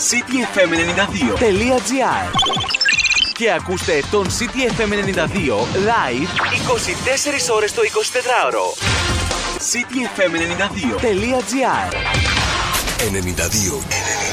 cityfm92.gr και ακούστε τον CityFM 92 live 24 ώρες το 24ωρο. cityfm92.gr 92.